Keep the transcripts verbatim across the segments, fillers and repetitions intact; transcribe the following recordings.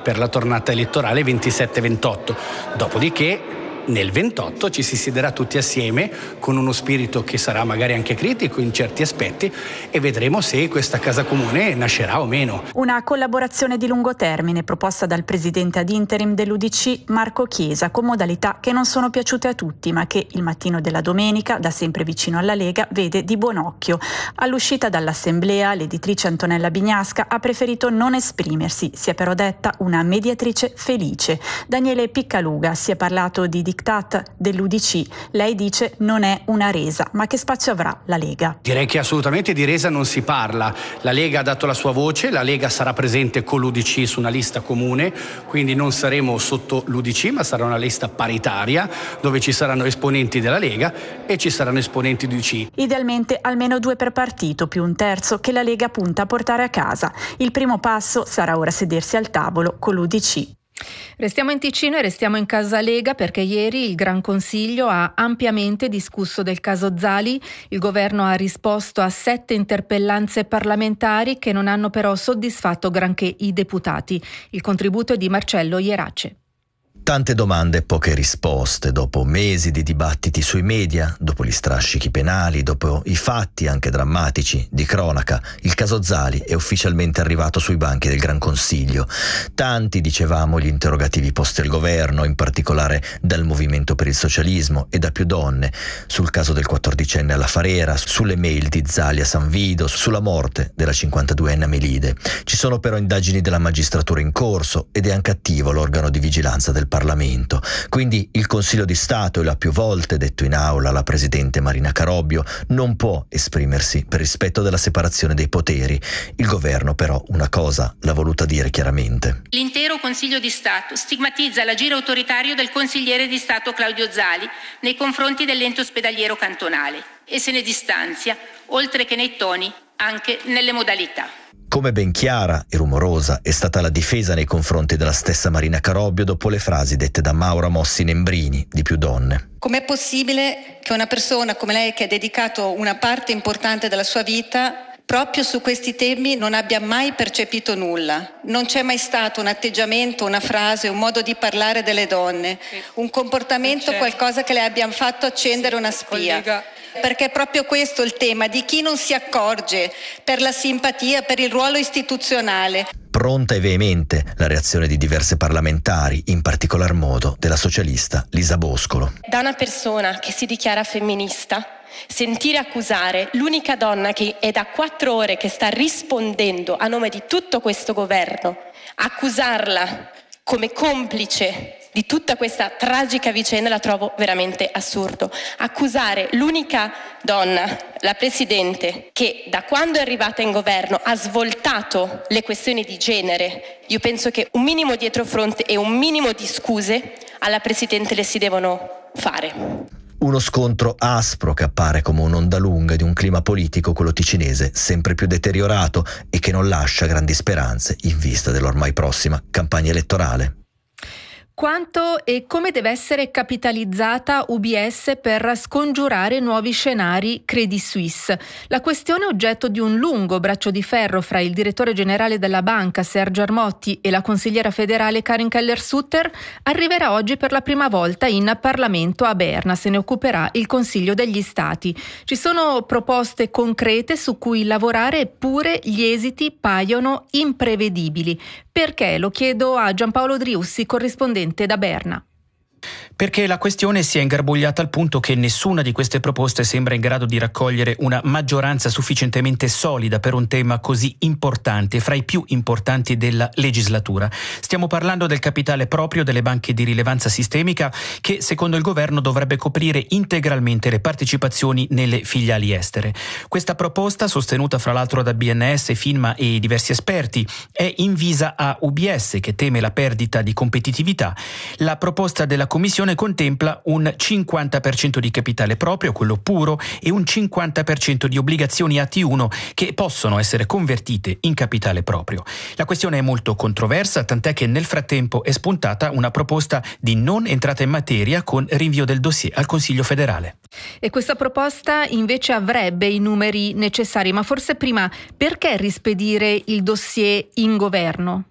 per la tornata elettorale ventisette ventotto. Dopodiché nel ventotto ci si siederà tutti assieme con uno spirito che sarà magari anche critico in certi aspetti e vedremo se questa casa comune nascerà o meno. Una collaborazione di lungo termine proposta dal presidente ad interim dell'U D C Marco Chiesa, con modalità che non sono piaciute a tutti ma che il mattino della domenica, da sempre vicino alla Lega, vede di buon occhio. All'uscita dall'assemblea l'editrice Antonella Bignasca ha preferito non esprimersi, si è però detta una mediatrice felice. Daniele Piccaluga si è parlato di diktat dell'U D C, lei dice non è una resa, ma che spazio avrà la Lega? Direi che assolutamente di resa non si parla, la Lega ha dato la sua voce, la Lega sarà presente con l'U D C su una lista comune, quindi non saremo sotto l'U D C ma sarà una lista paritaria dove ci saranno esponenti della Lega e ci saranno esponenti di U D C. Idealmente almeno due per partito più un terzo che la Lega punta a portare a casa. Il primo passo sarà ora sedersi al tavolo con l'U D C. Restiamo in Ticino e restiamo in casa Lega perché ieri il Gran Consiglio ha ampiamente discusso del caso Zali. Il governo ha risposto a sette interpellanze parlamentari che non hanno però soddisfatto granché i deputati. Il contributo è di Marcello Ierace. Tante domande e poche risposte, dopo mesi di dibattiti sui media, dopo gli strascichi penali, dopo i fatti anche drammatici di cronaca, il caso Zali è ufficialmente arrivato sui banchi del Gran Consiglio. Tanti, dicevamo, gli interrogativi posti al governo, in particolare dal Movimento per il Socialismo e da più donne, sul caso del quattordicenne alla Farera, sulle mail di Zali a San Vido, sulla morte della cinquantaduenne Amelide. Ci sono però indagini della magistratura in corso ed è anche attivo l'organo di vigilanza del Parlamento. Quindi il Consiglio di Stato, e l'ha più volte detto in aula la Presidente Marina Carobbio, non può esprimersi per rispetto della separazione dei poteri. Il governo però una cosa l'ha voluta dire chiaramente. L'intero Consiglio di Stato stigmatizza l'agire autoritario del consigliere di Stato Claudio Zali nei confronti dell'ente ospedaliero cantonale e se ne distanzia, oltre che nei toni, anche nelle modalità. Come ben chiara e rumorosa è stata la difesa nei confronti della stessa Marina Carobbio dopo le frasi dette da Maura Mossi Nembrini di Più Donne. Com'è possibile che una persona come lei, che ha dedicato una parte importante della sua vita proprio su questi temi, non abbia mai percepito nulla? Non c'è mai stato un atteggiamento, una frase, un modo di parlare delle donne, un comportamento, qualcosa che le abbia fatto accendere una spia. Perché è proprio questo il tema, di chi non si accorge per la simpatia, per il ruolo istituzionale. Pronta e veemente la reazione di diverse parlamentari, in particolar modo della socialista Lisa Boscolo. Da una persona che si dichiara femminista, sentire accusare l'unica donna che è da quattro ore che sta rispondendo a nome di tutto questo governo, accusarla come complice di tutta questa tragica vicenda la trovo veramente assurdo. Accusare l'unica donna, la Presidente, che da quando è arrivata in governo ha svoltato le questioni di genere, io penso che un minimo dietrofront e un minimo di scuse alla Presidente le si devono fare. Uno scontro aspro che appare come un'onda lunga di un clima politico, quello ticinese, sempre più deteriorato e che non lascia grandi speranze in vista dell'ormai prossima campagna elettorale. Quanto e come deve essere capitalizzata U B S per scongiurare nuovi scenari Credit Suisse? La questione è oggetto di un lungo braccio di ferro fra il direttore generale della banca Sergio Armotti e la consigliera federale Karin Keller-Sutter. Arriverà oggi per la prima volta in Parlamento a Berna, se ne occuperà il Consiglio degli Stati. Ci sono proposte concrete su cui lavorare, eppure gli esiti paiono imprevedibili. Perché? Lo chiedo a Giampaolo Driussi, corrispondente da Berna. Perché la questione si è ingarbugliata al punto che nessuna di queste proposte sembra in grado di raccogliere una maggioranza sufficientemente solida per un tema così importante, fra i più importanti della legislatura. Stiamo parlando del capitale proprio delle banche di rilevanza sistemica che, secondo il governo, dovrebbe coprire integralmente le partecipazioni nelle filiali estere. Questa proposta, sostenuta fra l'altro da B N S, Finma e diversi esperti, è invisa a U B S, che teme la perdita di competitività. La proposta della Commissione contempla un cinquanta per cento di capitale proprio, quello puro, e un cinquanta per cento di obbligazioni A T uno che possono essere convertite in capitale proprio. La questione è molto controversa, tant'è che nel frattempo è spuntata una proposta di non entrata in materia con rinvio del dossier al Consiglio federale. E questa proposta invece avrebbe i numeri necessari, ma forse prima perché rispedire il dossier in governo?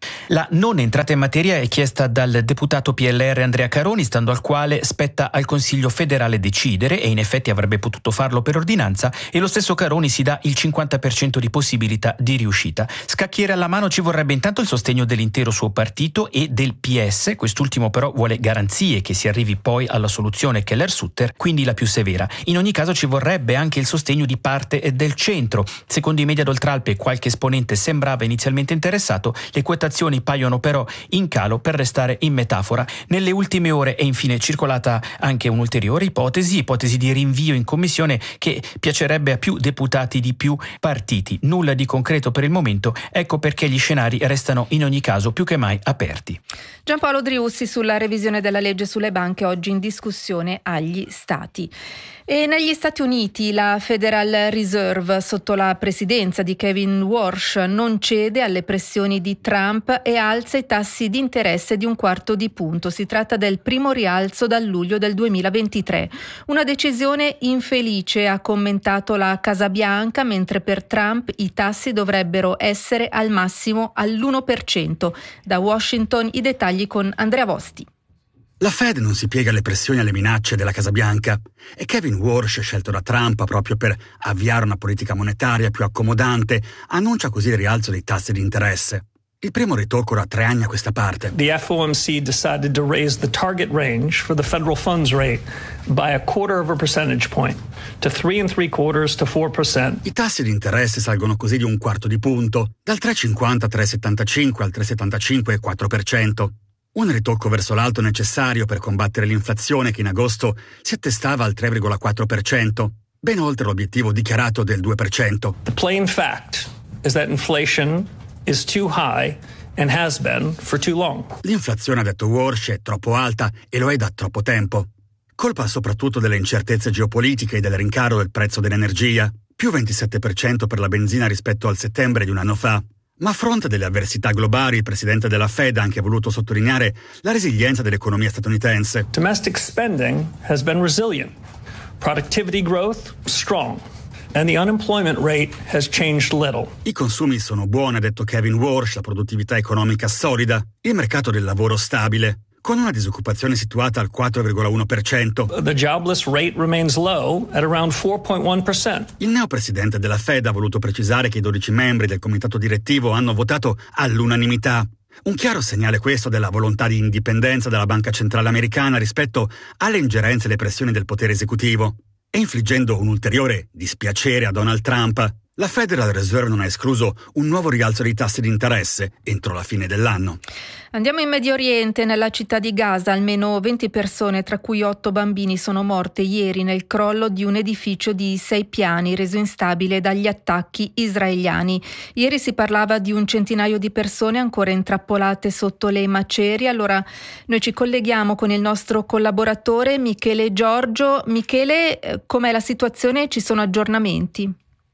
La non entrata in materia è chiesta dal deputato P L R Andrea Caroni, stando al quale spetta al Consiglio federale decidere, e in effetti avrebbe potuto farlo per ordinanza, e lo stesso Caroni si dà il cinquanta per cento di possibilità di riuscita. Scacchiere alla mano ci vorrebbe intanto il sostegno dell'intero suo partito e del P S, quest'ultimo però vuole garanzie che si arrivi poi alla soluzione Keller-Sutter, quindi la più severa. In ogni caso ci vorrebbe anche il sostegno di parte del centro. Secondo i media d'Oltralpe qualche esponente sembrava inizialmente interessato, le quotazioni paiono però in calo, per restare in metafora. Nelle ultime ore è infine circolata anche un'ulteriore ipotesi, ipotesi di rinvio in commissione che piacerebbe a più deputati di più partiti. Nulla di concreto per il momento, ecco perché gli scenari restano in ogni caso più che mai aperti. Giampaolo Driussi sulla revisione della legge sulle banche, oggi in discussione agli Stati. E negli Stati Uniti la Federal Reserve, sotto la presidenza di Kevin Warsh, non cede alle pressioni di Trump e alza i tassi di interesse di un quarto di punto. Si tratta del primo rialzo dal luglio del duemilaventitré. Una decisione infelice, ha commentato la Casa Bianca, mentre per Trump i tassi dovrebbero essere al massimo all'uno per cento. Da Washington i dettagli con Andrea Vosti. La Fed non si piega alle pressioni e alle minacce della Casa Bianca e Kevin Warsh, scelto da Trump proprio per avviare una politica monetaria più accomodante, annuncia così il rialzo dei tassi di interesse. Il primo ritocco da tre anni a questa parte. The F O M C decided to raise the target range for the federal funds rate by a quarter of a percentage point to three and three quarters to four percent. I tassi di interesse salgono così di un quarto di punto, dal tre virgola cinquanta a tre virgola settantacinque al tre virgola settantacinque e quattro per cento. Un ritocco verso l'alto necessario per combattere l'inflazione che in agosto si attestava al tre virgola quattro per cento, ben oltre l'obiettivo dichiarato del due per cento. The plain fact is that inflation is too high and has been for too long. L'inflazione, ha detto Warsh, è troppo alta e lo è da troppo tempo. Colpa soprattutto delle incertezze geopolitiche e del rincaro del prezzo dell'energia, più ventisette per cento per la benzina rispetto al settembre di un anno fa. Ma a fronte delle avversità globali, il presidente della Fed ha anche voluto sottolineare la resilienza dell'economia statunitense. Domestic spending has been resilient. Productivity growth strong. And the unemployment rate has changed little. I consumi sono buoni, ha detto Kevin Warsh, la produttività economica solida, il mercato del lavoro stabile, con una disoccupazione situata al quattro virgola uno per cento. The jobless rate remains low at around four point one percent. Il neopresidente della Fed ha voluto precisare che i dodici membri del comitato direttivo hanno votato all'unanimità. Un chiaro segnale questo della volontà di indipendenza della Banca Centrale Americana rispetto alle ingerenze e le pressioni del potere esecutivo. E infliggendo un ulteriore dispiacere a Donald Trump, la Federal Reserve non ha escluso un nuovo rialzo dei tassi di interesse entro la fine dell'anno. Andiamo in Medio Oriente, nella città di Gaza. Almeno venti persone, tra cui otto bambini, sono morte ieri nel crollo di un edificio di sei piani reso instabile dagli attacchi israeliani. Ieri si parlava di un centinaio di persone ancora intrappolate sotto le macerie. Allora noi ci colleghiamo con il nostro collaboratore Michele Giorgio. Michele, com'è la situazione? Ci sono aggiornamenti?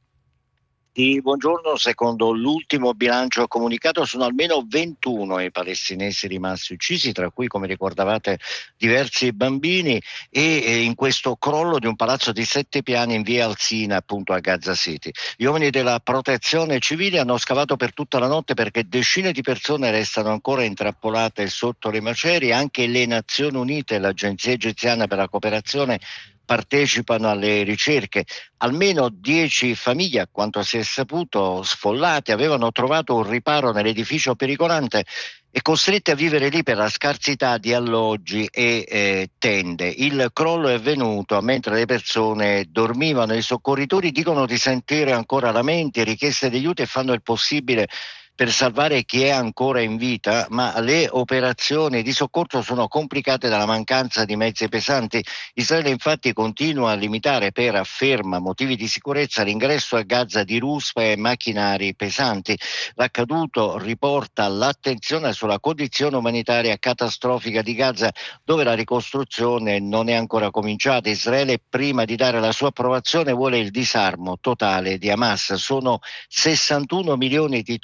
Sì, buongiorno. Secondo l'ultimo bilancio comunicato sono almeno ventuno i palestinesi rimasti uccisi, tra cui, come ricordavate, diversi bambini, e in questo crollo di un palazzo di sette piani in via Alsina, appunto a Gaza City. Gli uomini della protezione civile hanno scavato per tutta la notte perché decine di persone restano ancora intrappolate sotto le macerie. Anche le Nazioni Unite e l'Agenzia Egiziana per la Cooperazione partecipano alle ricerche. Almeno dieci famiglie, a quanto si è saputo, sfollate, avevano trovato un riparo nell'edificio pericolante e costrette a vivere lì per la scarsità di alloggi e eh, tende. Il crollo è avvenuto mentre le persone dormivano. I soccorritori dicono di sentire ancora lamenti e richieste di aiuto e fanno il possibile per salvare chi è ancora in vita, ma le operazioni di soccorso sono complicate dalla mancanza di mezzi pesanti. Israele infatti continua a limitare, per afferma motivi di sicurezza, l'ingresso a Gaza di ruspe e macchinari pesanti. L'accaduto riporta l'attenzione sulla condizione umanitaria catastrofica di Gaza, dove la ricostruzione non è ancora cominciata. Israele, prima di dare la sua approvazione, vuole il disarmo totale di Hamas. Sono sessantuno milioni di tonnellate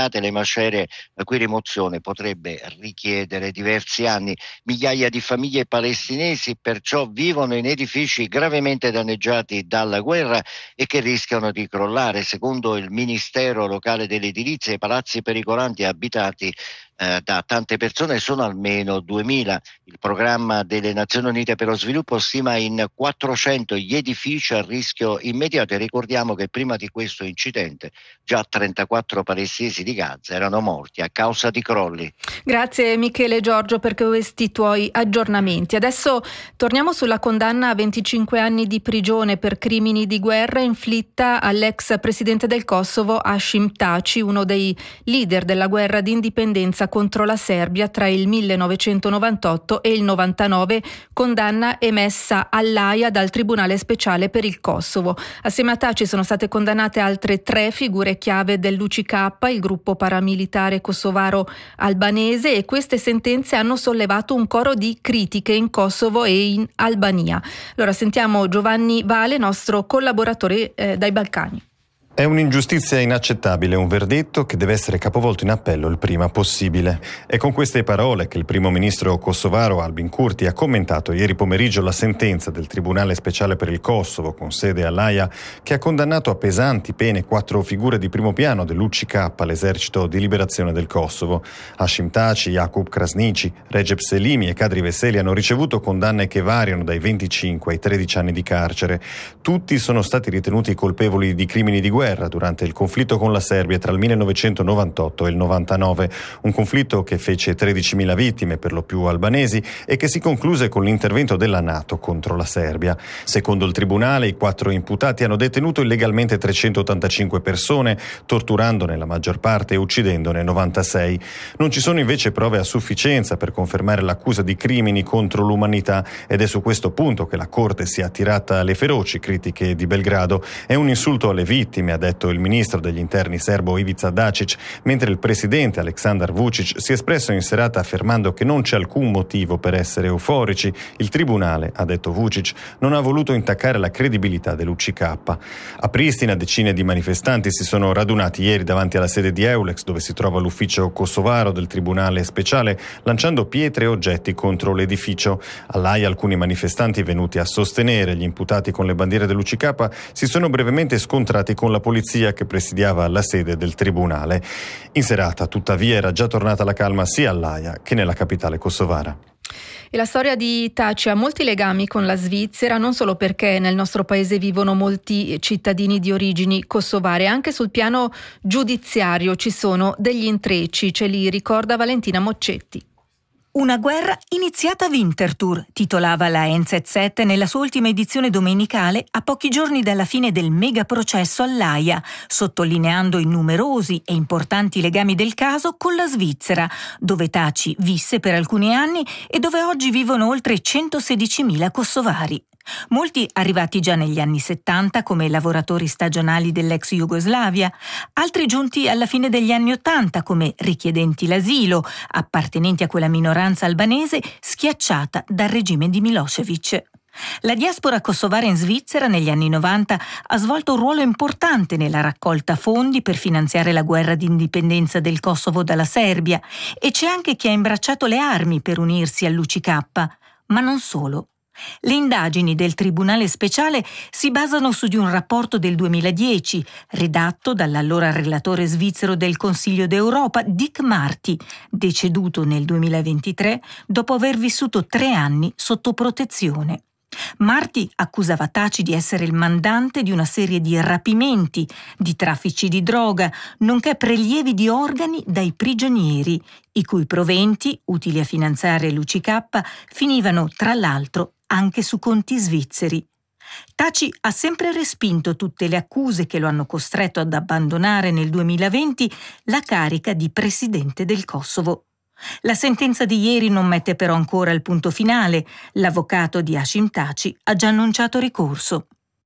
date le macerie la cui rimozione potrebbe richiedere diversi anni. Migliaia di famiglie palestinesi perciò vivono in edifici gravemente danneggiati dalla guerra e che rischiano di crollare. Secondo il Ministero locale dell'edilizia, i palazzi pericolanti abitati eh, da tante persone sono almeno duemila. Il programma delle Nazioni Unite per lo sviluppo stima in quattrocento gli edifici a rischio immediato, e ricordiamo che prima di questo incidente già trentaquattro palestinesi di Gaza erano morti a causa di crolli. Grazie Michele Giorgio per questi tuoi aggiornamenti. Adesso torniamo sulla condanna a venticinque anni di prigione per crimini di guerra inflitta all'ex presidente del Kosovo Hashim Thaçi, uno dei leader della guerra di indipendenza contro la Serbia tra il millenovecentonovantotto e il novantanove, condanna emessa all'Aia dal Tribunale Speciale per il Kosovo. Assieme a Thaçi sono state condannate altre tre figure chiave dell'U C K, il gruppo paramilitare kosovaro albanese, e queste sentenze hanno sollevato un coro di critiche in Kosovo e in Albania. Allora sentiamo Giovanni Vale, nostro collaboratore eh, dai Balcani. È un'ingiustizia inaccettabile, un verdetto che deve essere capovolto in appello il prima possibile. È con queste parole che il primo ministro kosovaro Albin Kurti ha commentato ieri pomeriggio la sentenza del Tribunale Speciale per il Kosovo, con sede all'Aia, che ha condannato a pesanti pene quattro figure di primo piano dell'U C K, l'esercito di liberazione del Kosovo. Hashim Thaçi, Jakub Krasniqi, Recep Selimi e Kadri Veseli hanno ricevuto condanne che variano dai venticinque ai tredici anni di carcere. Tutti sono stati ritenuti colpevoli di crimini di guerra durante il conflitto con la Serbia tra il millenovecentonovantotto e il novantanove, un conflitto che fece tredicimila vittime, per lo più albanesi, e che si concluse con l'intervento della NATO contro la Serbia. Secondo il tribunale, i quattro imputati hanno detenuto illegalmente trecentottantacinque persone, torturandone la maggior parte e uccidendone novantasei. Non ci sono invece prove a sufficienza per confermare l'accusa di crimini contro l'umanità, ed è su questo punto che la Corte si è attirata alle feroci critiche di Belgrado. È un insulto alle vittime, ha detto il ministro degli interni serbo Ivica Dačić, mentre il presidente Aleksandar Vučić si è espresso in serata affermando che non c'è alcun motivo per essere euforici. Il tribunale, ha detto Vučić, non ha voluto intaccare la credibilità dell'U C K. A Pristina decine di manifestanti si sono radunati ieri davanti alla sede di Eulex, dove si trova l'ufficio kosovaro del Tribunale Speciale, lanciando pietre e oggetti contro l'edificio. All'Aia alcuni manifestanti venuti a sostenere gli imputati con le bandiere dell'U C K si sono brevemente scontrati con la polizia che presidiava la sede del tribunale. In serata, tuttavia, era già tornata la calma sia all'Aia che nella capitale kosovara. E la storia di Thaçi ha molti legami con la Svizzera, non solo perché nel nostro paese vivono molti cittadini di origini kosovare, anche sul piano giudiziario ci sono degli intrecci, ce li ricorda Valentina Moccetti. Una guerra iniziata a Winterthur, titolava la N Z Z nella sua ultima edizione domenicale a pochi giorni dalla fine del megaprocesso all'Aia, sottolineando i numerosi e importanti legami del caso con la Svizzera, dove Thaçi visse per alcuni anni e dove oggi vivono oltre centosedicimila kosovari. Molti arrivati già negli anni settanta come lavoratori stagionali dell'ex Jugoslavia, altri giunti alla fine degli anni ottanta come richiedenti l'asilo, appartenenti a quella minoranza albanese schiacciata dal regime di Milošević. La diaspora kosovara in Svizzera negli anni novanta ha svolto un ruolo importante nella raccolta fondi per finanziare la guerra di indipendenza del Kosovo dalla Serbia, e c'è anche chi ha imbracciato le armi per unirsi all'U C K, ma non solo. Le indagini del Tribunale Speciale si basano su di un rapporto del duemiladieci, redatto dall'allora relatore svizzero del Consiglio d'Europa, Dick Marty, deceduto nel duemilaventitré dopo aver vissuto tre anni sotto protezione. Marty accusava Thaçi di essere il mandante di una serie di rapimenti, di traffici di droga, nonché prelievi di organi dai prigionieri, i cui proventi, utili a finanziare l'U C K, finivano tra l'altro anche su conti svizzeri. Thaçi ha sempre respinto tutte le accuse che lo hanno costretto ad abbandonare nel duemilaventi la carica di presidente del Kosovo. La sentenza di ieri non mette però ancora il punto finale. L'avvocato di Hashim Thaçi ha già annunciato ricorso.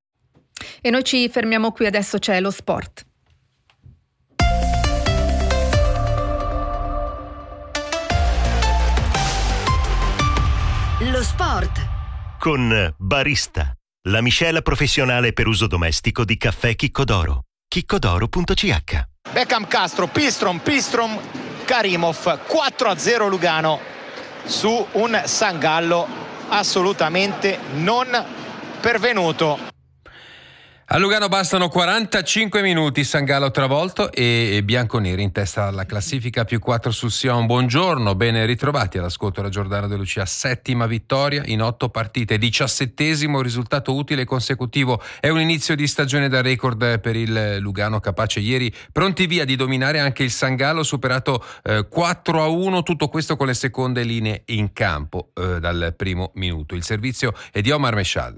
E noi ci fermiamo qui, adesso c'è lo sport. Lo sport con Barista, la miscela professionale per uso domestico di caffè Chicco d'Oro. chiccodoro punto c h. Beckham Castro, Pilstrom, Pilstrom, Karimov, quattro a zero Lugano su un Sangallo assolutamente non pervenuto. A Lugano bastano quarantacinque minuti, Sangallo travolto e bianconeri in testa alla classifica, più quattro sul Sion. Buongiorno, ben ritrovati all'ascolto da Giordano De Lucia. Settima vittoria in otto partite, diciassettesimo risultato utile consecutivo. È un inizio di stagione da record per il Lugano, capace ieri pronti via di dominare anche il Sangallo, superato eh, quattro a uno, tutto questo con le seconde linee in campo eh, dal primo minuto. Il servizio è di Omar Meshal.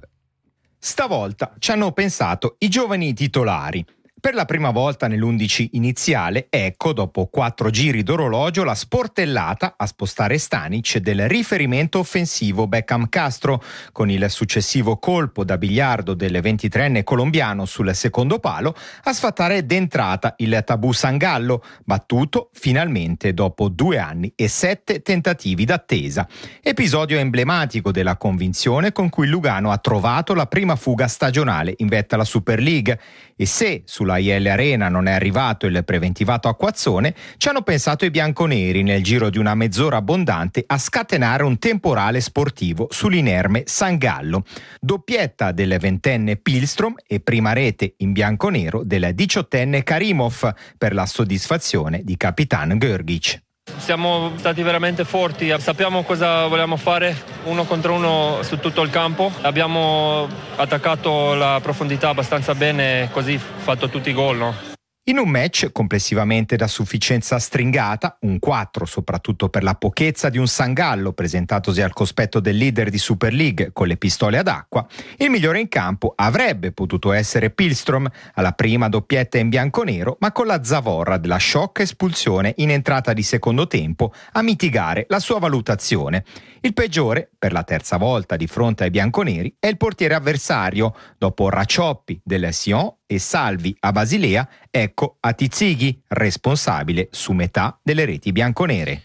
Stavolta ci hanno pensato i giovani titolari. Per la prima volta nell'undici iniziale, ecco, dopo quattro giri d'orologio, la sportellata a spostare Stanic del riferimento offensivo Beckham Castro, con il successivo colpo da biliardo del ventitreenne colombiano sul secondo palo a sfatare d'entrata il tabù Sangallo, battuto finalmente dopo due anni e sette tentativi d'attesa. Episodio emblematico della convinzione con cui Lugano ha trovato la prima fuga stagionale in vetta alla Super League, e se sulla I L Arena non è arrivato il preventivato acquazzone, ci hanno pensato i bianconeri nel giro di una mezz'ora abbondante a scatenare un temporale sportivo sull'inerme Sangallo. Doppietta del ventenne Pilstrom e prima rete in bianconero del diciottenne Karimov per la soddisfazione di Kapitan Grgic. Siamo stati veramente forti, sappiamo cosa vogliamo fare uno contro uno su tutto il campo. Abbiamo attaccato la profondità abbastanza bene, così fatto tutti i gol, no? In un match complessivamente da sufficienza stringata, un quattro soprattutto per la pochezza di un Sangallo presentatosi al cospetto del leader di Super League con le pistole ad acqua, il migliore in campo avrebbe potuto essere Pilstrom alla prima doppietta in bianconero, ma con la zavorra della shock espulsione in entrata di secondo tempo a mitigare la sua valutazione. Il peggiore, per la terza volta di fronte ai bianconeri, è il portiere avversario. Dopo Racioppi del Sion e Salvi a Basilea, ecco Atizighi, responsabile su metà delle reti bianconere.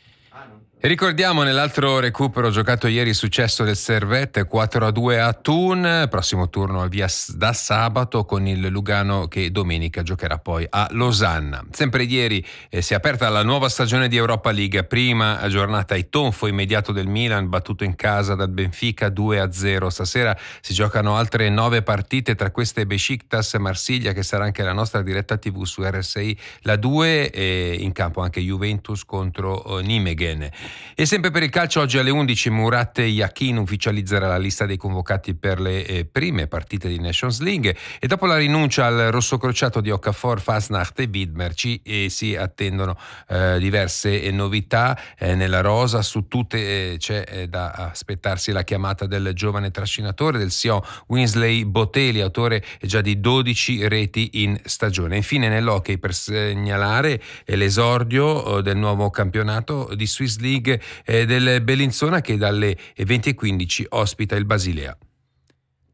E ricordiamo nell'altro recupero giocato ieri successo del Servette quattro a due a Thun, prossimo turno al via da sabato con il Lugano che domenica giocherà poi a Losanna. Sempre ieri eh, si è aperta la nuova stagione di Europa League, prima giornata ai tonfo immediato del Milan battuto in casa dal Benfica due a zero. Stasera si giocano altre nove partite, tra queste Besiktas Marsiglia che sarà anche la nostra diretta tivù su R S I la due, e in campo anche Juventus contro eh, Nijmegen. E sempre per il calcio oggi alle undici Murat Yakin ufficializzerà la lista dei convocati per le eh, prime partite di Nations League, e dopo la rinuncia al rossocrociato di Okafor, Fasnacht e Widmer ci eh, si attendono eh, diverse eh, novità eh, nella rosa. Su tutte eh, c'è eh, da aspettarsi la chiamata del giovane trascinatore del Sion Winsley Botelli, autore già di dodici reti in stagione. Infine nell'hockey, per segnalare eh, l'esordio eh, del nuovo campionato di Swiss League del Bellinzona che dalle venti e quindici ospita il Basilea.